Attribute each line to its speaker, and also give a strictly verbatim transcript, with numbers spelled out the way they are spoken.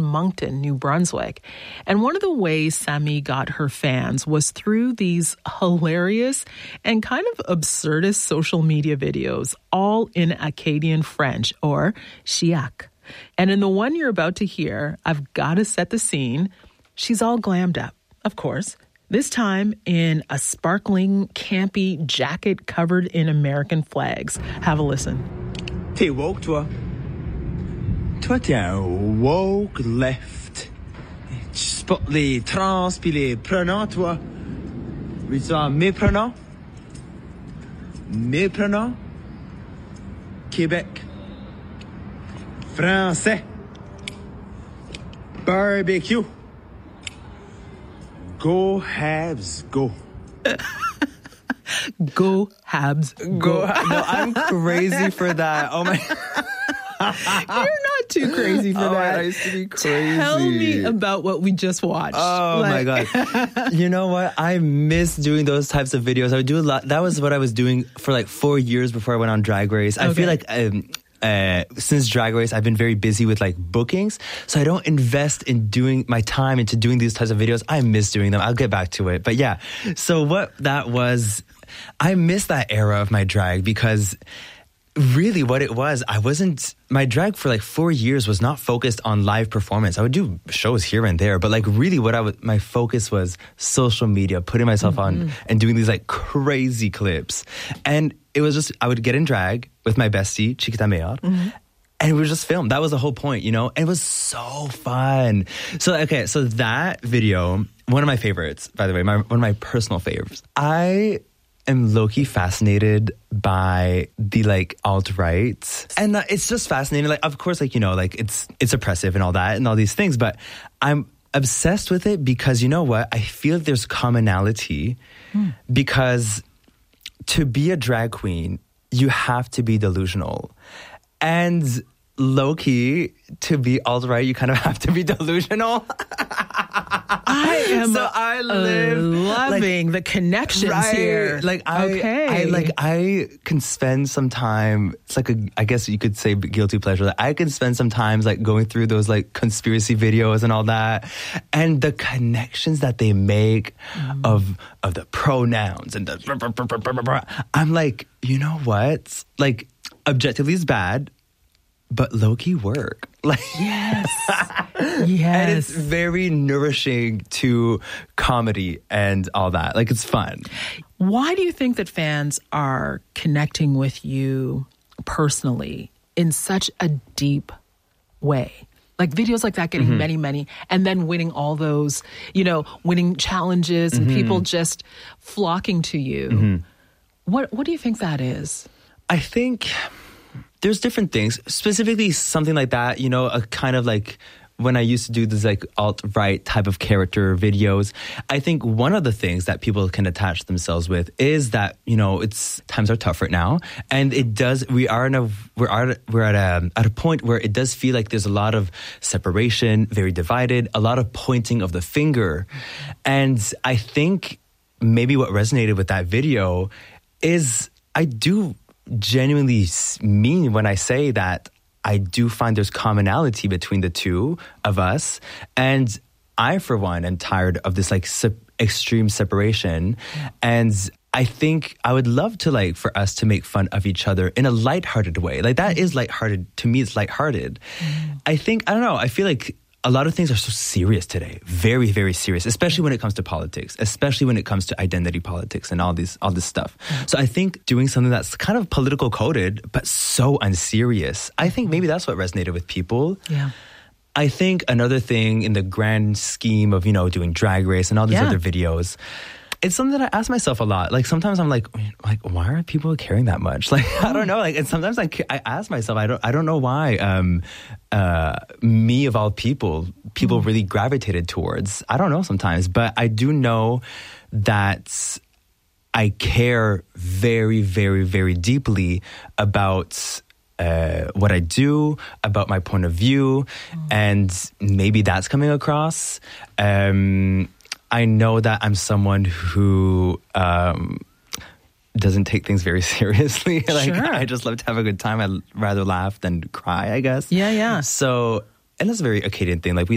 Speaker 1: Moncton, New Brunswick. And one of the ways Sami got her fans was through these hilarious and kind of absurdist social media videos, all in Acadian French, or Chiac. And in the one you're about to hear, I've got to set the scene. She's all glammed up, of course. This time in a sparkling, campy jacket covered in American flags. Have a listen.
Speaker 2: T'es woke, toi. Toi, t'es un woke left. Tu supportes les trans pis les prenants, toi. Veux-tu en méprenant? Méprenant? Québec. Français. Barbecue. Go Habs, go.
Speaker 1: Go Habs, go.
Speaker 3: go. No, I'm crazy for that. Oh my.
Speaker 1: You're not too crazy for
Speaker 3: oh,
Speaker 1: that.
Speaker 3: I used to be crazy.
Speaker 1: Tell me about what we just watched.
Speaker 3: Oh like- my God. You know what? I miss doing those types of videos. I would do a lot. That was what I was doing for like four years before I went on Drag Race. I
Speaker 1: okay.
Speaker 3: feel like um, uh, since Drag Race, I've been very busy with like bookings. So I don't invest in doing my time into doing these types of videos. I miss doing them. I'll get back to it. But yeah, so what that was, I miss that era of my drag because really what it was, I wasn't, my drag for like four years was not focused on live performance. I would do shows here and there, but like really what I would, my focus was social media, putting myself mm-hmm. on and doing these like crazy clips. And it was just, I would get in drag with my bestie, Chiquita Mayor, mm-hmm. and we would just film. That was the whole point, you know? And it was so fun. So, okay, so that video, one of my favorites, by the way, my, one of my personal faves. I am low-key fascinated by the like alt-right, and uh, it's just fascinating. Like, of course, like, you know, like it's it's oppressive and all that and all these things, but I'm obsessed with it because, you know what, I feel there's commonality hmm. because to be a drag queen, you have to be delusional, and low-key to be alt-right, you kind of have to be delusional.
Speaker 1: I am
Speaker 3: so I live,
Speaker 1: uh, loving like, the connections
Speaker 3: right,
Speaker 1: here.
Speaker 3: Like I,
Speaker 1: okay.
Speaker 3: I like I can spend some time. It's like a, I guess you could say guilty pleasure. Like I can spend some times like going through those like conspiracy videos and all that, and the connections that they make mm. of of the pronouns and the. I'm like, you know what? Like objectively, it's bad. But low-key work. Like
Speaker 1: yes. yes.
Speaker 3: And it's very nourishing to comedy and all that. Like, it's fun.
Speaker 1: Why do you think that fans are connecting with you personally in such a deep way? Like videos like that getting mm-hmm. many, many, and then winning all those, you know, winning challenges and mm-hmm. people just flocking to you. Mm-hmm. What What do you think that is?
Speaker 3: I think there's different things, specifically something like that, you know, a kind of like when I used to do this like alt-right type of character videos, I think one of the things that people can attach themselves with is that, you know, it's times are tough right now. And it does, we are in a, we're at, we're at a, at a point where it does feel like there's a lot of separation, very divided, a lot of pointing of the finger. And I think maybe what resonated with that video is I do genuinely mean when I say that I do find there's commonality between the two of us. And I, for one, am tired of this like se- extreme separation. And I think I would love to like for us to make fun of each other in a lighthearted way. Like that is lighthearted. To me, it's lighthearted. Mm. I think, I don't know, I feel like a lot of things are so serious today. Very, very serious, especially when it comes to politics, especially when it comes to identity politics and all this, all this stuff. So I think doing something that's kind of political coded, but so unserious, I think maybe that's what resonated with people.
Speaker 1: Yeah.
Speaker 3: I think another thing in the grand scheme of, you know, doing Drag Race and all these yeah. other videos, it's something that I ask myself a lot. Like sometimes I'm like, like why are people caring that much? Like I don't know. Like and sometimes I, I ask myself, I don't I don't know why. Um, uh, me of all people, people mm. really gravitated towards. I don't know sometimes, but I do know that I care very, very, very deeply about uh, what I do, about my point of view, mm. and maybe that's coming across. Um, I know that I'm someone who um, doesn't take things very seriously. Like
Speaker 1: sure.
Speaker 3: I just love to have a good time. I'd rather laugh than cry, I guess.
Speaker 1: Yeah, yeah.
Speaker 3: So, and that's a very Acadian thing. Like we